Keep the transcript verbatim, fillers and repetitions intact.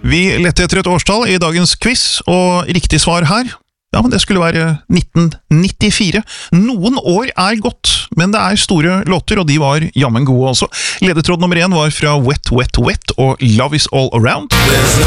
Vi lette etter et årstall i dagens quiz, og riktig svar her, ja, men det skulle være nitten nittifire. Noen år er gått, men det er store låter, og de var jammen gode også. Ledetråd nummer én var fra Wet, Wet, Wet og Love is All Around.